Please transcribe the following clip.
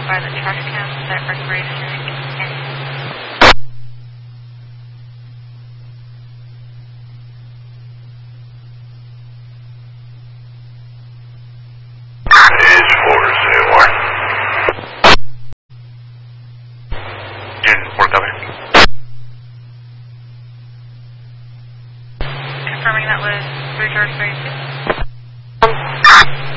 by the trash cans that recreation and confirming that was 3 George 32.